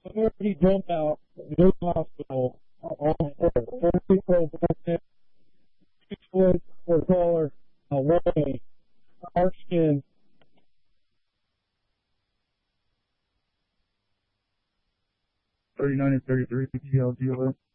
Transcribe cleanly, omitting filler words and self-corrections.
before he jumped out, go to the hospital on foot. 4 people back there, 6 foot or taller, away, dark skin. 39 and 33, PGL, GLA.